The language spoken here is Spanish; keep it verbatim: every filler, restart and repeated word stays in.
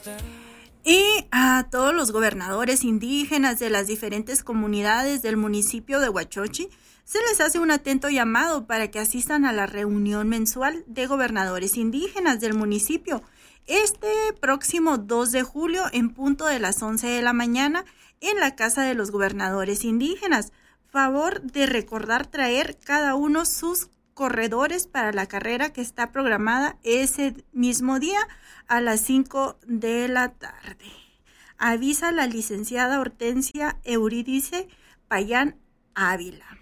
Y a todos los gobernadores indígenas de las diferentes comunidades del municipio de Huachochi se les hace un atento llamado para que asistan a la reunión mensual de gobernadores indígenas del municipio este próximo dos de julio en punto de las once de la mañana en la Casa de los Gobernadores Indígenas. Favor de recordar traer cada uno sus corredores para la carrera que está programada ese mismo día a las cinco de la tarde. Avisa la licenciada Hortensia Eurídice Payán Ávila.